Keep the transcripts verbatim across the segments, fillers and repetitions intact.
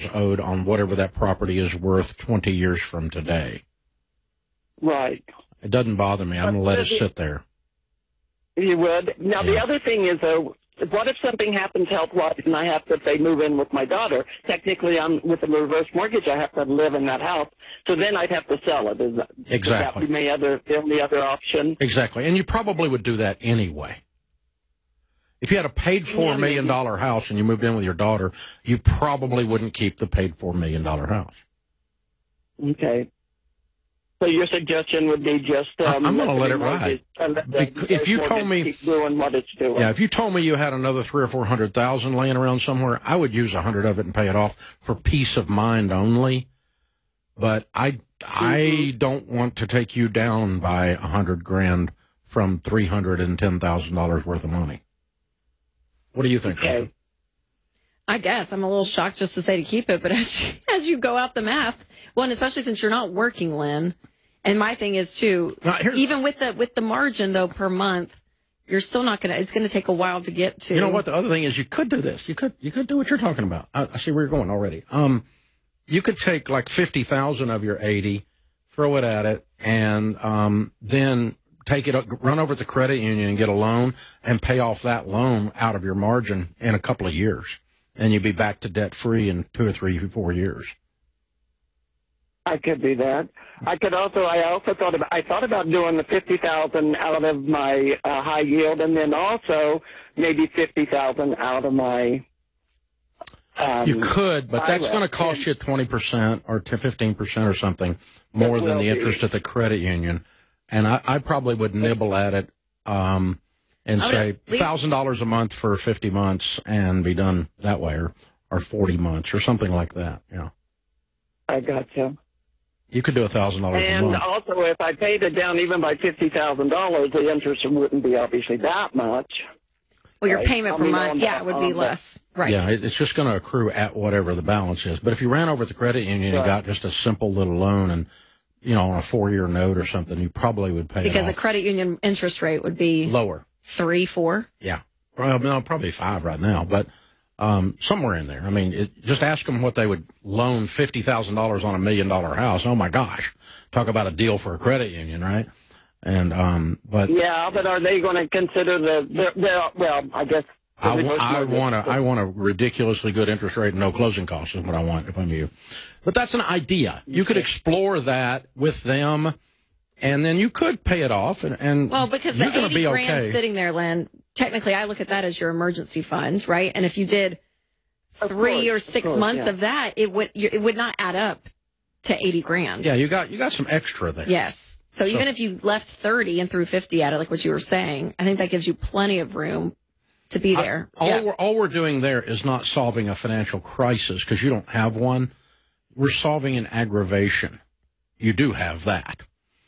owed on whatever that property is worth twenty years from today. Right. It doesn't bother me. I'm going to let it sit there. You would? Now, Yeah. the other thing is, though, what if something happens health-wise and I have to, say, move in with my daughter? Technically, I'm with a reverse mortgage. I have to live in that house. So then I'd have to sell it. Is that, Exactly. Would that be my other, the only other option? Exactly. And you probably would do that anyway. If you had a paid-for million dollar house and you moved in with your daughter, you probably wouldn't keep the paid-for million dollar house. Okay. So your suggestion would be just um, I'm going to let it ride. If you told me, keep doing what it's doing. yeah, if you told me you had another three or four hundred thousand laying around somewhere, I would use a hundred of it and pay it off for peace of mind only. But I, I mm-hmm. don't want to take you down by a hundred grand from three hundred and ten thousand dollars worth of money. What do you think? Okay. I guess I'm a little shocked just to say to keep it, but as you, as you go out the math, one, especially since you're not working, Lynn, and my thing is too, even with the with the margin though per month, you're still not gonna. It's gonna take a while to get to. You know what? The other thing is, you could do this. You could you could do what you're talking about. I, I see where you're going already. Um, you could take like fifty thousand of your eighty, throw it at it, and um, then take it, run over to the credit union and get a loan and pay off that loan out of your margin in a couple of years. And you'd be back to debt-free in two or three, four years. I could do that. I could also. I also thought about. I thought about doing the fifty thousand out of my uh, high yield, and then also maybe fifty thousand out of my. Um, you could, but that's going to cost you twenty percent or fifteen percent or something more than the interest at the credit union, and I, I probably would nibble at it. Um, And say one thousand dollars a month for fifty months and be done that way, or, or forty months, or something like that. Yeah. I got you. You could do one thousand dollars a month. And also, if I paid it down even by fifty thousand dollars, the interest wouldn't be obviously that much. Well, your right? payment I per mean, month, yeah, that, would be less. Right. Yeah, it, it's just going to accrue at whatever the balance is. But if you ran over at the credit union right. and got just a simple little loan and, you know, on a four-year note or something, you probably would pay Because it a credit union interest rate would be lower. Three, four? Yeah. Well, no, probably five right now, but um, somewhere in there. I mean, it, just ask them what they would loan fifty thousand dollars on a million-dollar house. Oh, my gosh. Talk about a deal for a credit union, right? And um, but Yeah, but are they going to consider the, the, the well, I guess. I, I want a, I want a ridiculously good interest rate and no closing costs is what I want if I'm you. But that's an idea. You could explore that with them. And then you could pay it off, and, and well, because you're the eighty be grand okay. sitting there, Lynn. Technically, I look at that as your emergency fund, right? And if you did three course, or six of course, months yeah. of that, it would it would not add up to eighty grand. Yeah, you got you got some extra there. Yes. So, so even if you left thirty and threw fifty at it, like what you were saying, I think that gives you plenty of room to be there. I, all yeah. we're all we're doing there is not solving a financial crisis because you don't have one. We're solving an aggravation. You do have that.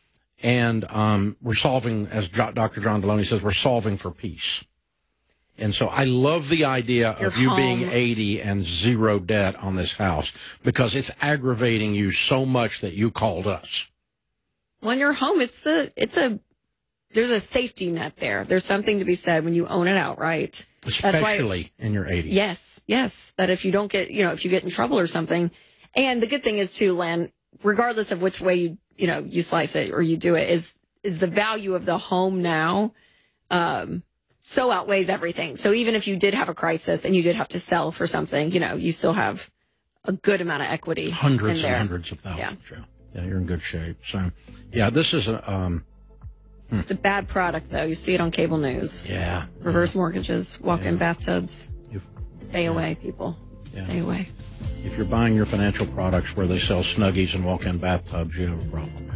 And um, we're solving, as Doctor John Deloney says, we're solving for peace. And so I love the idea Your of you home. being eighty and zero debt on this house because it's aggravating you so much that you called us. When you're home, it's the it's a there's a safety net there. There's something to be said when you own it outright. Especially why, in your eighties. Yes, yes. That if you don't get, you know, if you get in trouble or something. And the good thing is, too, Len, regardless of which way you, you know, you slice it or you do it, is is the value of the home now um, so outweighs everything. So even if you did have a crisis and you did have to sell for something, you know, you still have a good amount of equity. Hundreds in there. and hundreds of thousands. Yeah. yeah. Yeah, you're in good shape. So, yeah, this is a... Um, hmm. It's a bad product, though. You see it on cable news. Yeah. Reverse yeah. mortgages, walk-in yeah. bathtubs. You've, Stay yeah. away, people. Yeah. Stay away. If you're buying your financial products where they sell Snuggies and walk-in bathtubs, you have a problem.